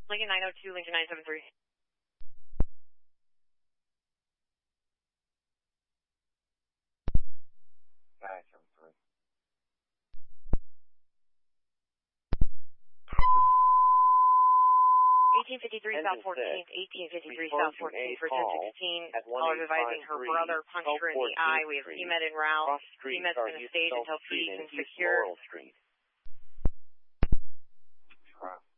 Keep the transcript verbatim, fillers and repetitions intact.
Lincoln nine oh two, Lincoln nine seven three. nine seven three. eighteen fifty-three South fourteenth, eighteen fifty-three South fourteenth, for ten sixteen. Caller advising her brother punched her in the eye. We have C M E D en route. C M E D's going to stage until P D can secure. Street.